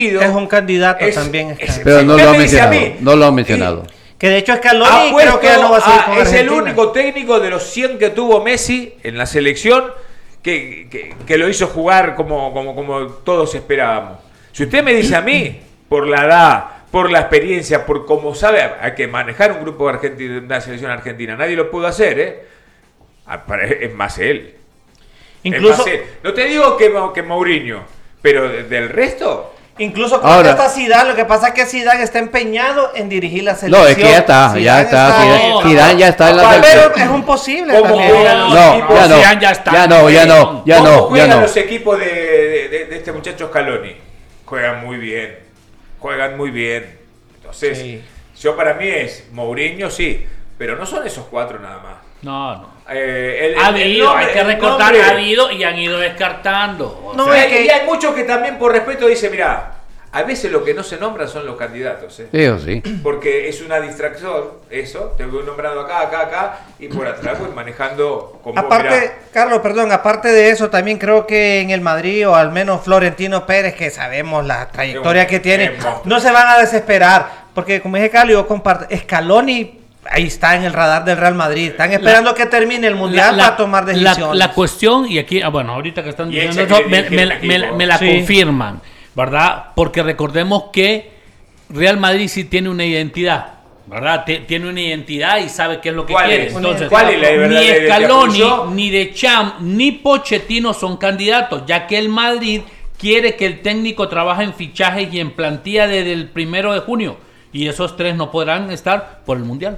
es un candidato también. Pero no lo ha mencionado. No lo ha mencionado. Que de hecho Scaloni creo que ya no va a seguir con es Argentina. el único técnico de los 100 que tuvo Messi en la selección que lo hizo jugar como todos esperábamos. Si usted me dice a mí, por la edad, por la experiencia, por cómo sabe, hay que manejar un grupo argentino, una selección argentina, nadie lo pudo hacer, es más él. Incluso, Es más él. No te digo que Mourinho, pero del resto... Incluso con esta Zidane, lo que pasa es que Zidane está empeñado en dirigir la selección. No, es que ya está. Zidane ya está en la selección. Pero es un posible también. ¿Cómo juegan los equipos de este muchacho Scaloni? Juegan muy bien. Entonces, yo para mí es Mourinho, sí, pero no son esos cuatro nada más. No. Hay que recordar, ha habido y han ido descartando. Y hay muchos que también por respeto dicen, mirá, a veces lo que no se nombra son los candidatos. Sí. Porque es una distracción, eso, te voy nombrando acá, y por atrás voy manejando como... Aparte, Carlos, aparte de eso, también creo que en el Madrid, o al menos Florentino Pérez, que sabemos la trayectoria que tiene, no se van a desesperar. Porque como dije, Carlos, yo comparto, Scaloni... Ahí está en el radar del Real Madrid. Están esperando que termine el Mundial para tomar decisiones. La cuestión, y aquí, ahorita que están diciendo eso, me la confirman, ¿verdad? Porque recordemos que Real Madrid sí tiene una identidad, ¿verdad? Tiene una identidad y sabe qué es lo que quiere. Entonces, ni Scaloni, ni Deschamps, ni Pochettino son candidatos, ya que el Madrid quiere que el técnico trabaje en fichajes y en plantilla desde el 1 de junio. Y esos tres no podrán estar por el Mundial.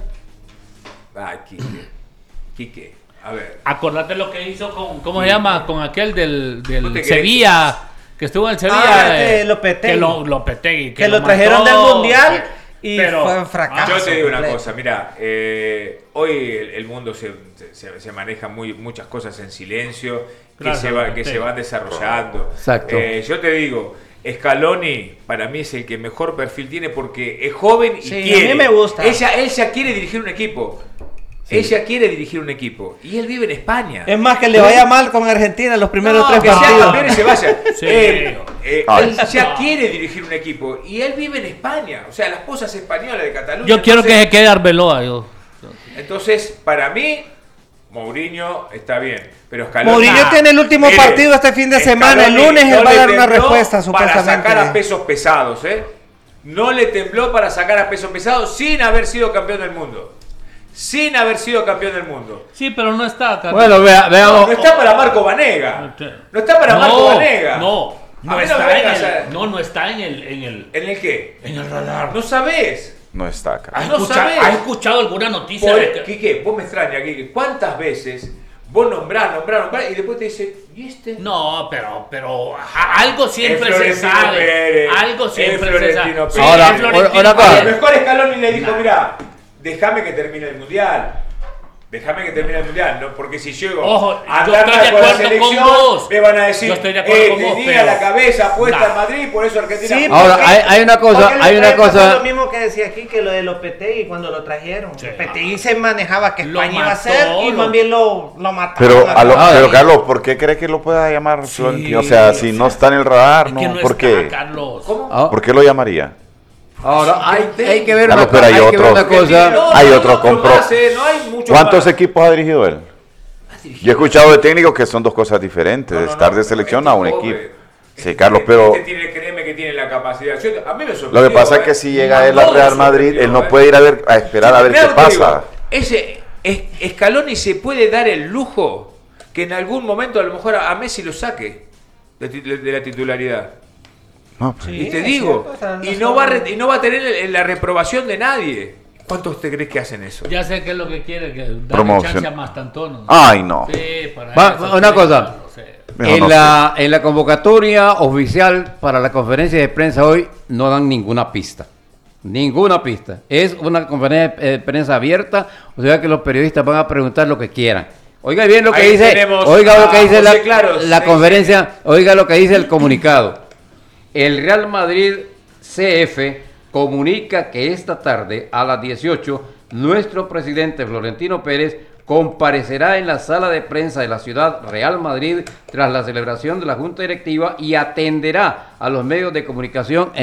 Quique, a ver. Acordate lo que hizo con, ¿cómo se llama? Con aquel del Sevilla, que estuvo en el Sevilla. Lopetegui. Que lo trajeron del Mundial y fue un fracaso. Yo te digo una cosa, mira, hoy el mundo se maneja muchas cosas en silencio, que se van desarrollando. Exacto. Yo te digo, Scaloni para mí es el que mejor perfil tiene porque es joven y quiere. A mí me gusta. Él ya quiere dirigir un equipo. Ella quiere dirigir un equipo y él vive en España. Es más, que le vaya mal con Argentina en los primeros 3 partidos. Que sea campeón y se vaya. Él ya quiere dirigir un equipo y él vive en España. O sea, la esposa es española de Cataluña. Yo quiero que se quede Arbeloa. Entonces, para mí, Mourinho está bien. Pero Scaloni, Mourinho tiene el último partido este fin de semana. El lunes él va a dar una respuesta, supuestamente. Para sacar a pesos pesados, No le tembló para sacar a pesos pesados sin haber sido campeón del mundo. Sí, pero no está acá. Bueno, veamos. No está para Marco Vanega. No está para Marco Vanega. No está en el... ¿En el qué? En el radar. No sabés. No está acá. ¿Has escuchado alguna noticia? Quique, vos me extrañas, Quique. ¿Cuántas veces vos nombrás y después te dice, ¿y este? No, pero algo siempre se sabe. Algo siempre se sabe. Ahora, el mejor Scaloni le dijo, mira, déjame que termine el Mundial. No, porque si llego a andar con la selección, me van a decir, tenía la cabeza puesta en Madrid, por eso Argentina... Sí, ahora, hay una cosa... Lo mismo que decía aquí, que lo de Lopetegui cuando lo trajeron. Lopetegui se manejaba que España iba a ser y más bien lo mataron. Pero Carlos, ¿por qué crees que lo pueda llamar Florentino? O sea, si no está en el radar, ¿no? ¿Por qué? ¿Cómo? ¿Por qué lo llamaría? Ahora, hay que ver una cosa. Hay otro compró. ¿Cuántos equipos ha dirigido él? Yo he escuchado de técnicos que son dos cosas diferentes, de estar de selección a un equipo. Sí, Carlos, pero... Créeme que tiene la capacidad. A mí me sorprendió. Lo que pasa es que si llega él al Real Madrid, él no puede ir a esperar a ver qué pasa. Scaloni se puede dar el lujo que en algún momento a lo mejor a Messi lo saque de la titularidad. Y te digo, no va a tener la reprobación de nadie. ¿Cuántos te crees que hacen eso? Ya sé qué es lo que quiere, que darle chance a Mastantuono. Ay, no. Sí, una cosa. En la convocatoria oficial para la conferencia de prensa hoy no dan ninguna pista. Ninguna pista. Es una conferencia de prensa abierta, o sea que los periodistas van a preguntar lo que quieran. Oiga bien lo que dice, oiga lo que dice la conferencia, oiga lo que dice el comunicado. El Real Madrid CF comunica que esta tarde a las 18 nuestro presidente Florentino Pérez comparecerá en la sala de prensa de la ciudad Real Madrid tras la celebración de la Junta Directiva y atenderá a los medios de comunicación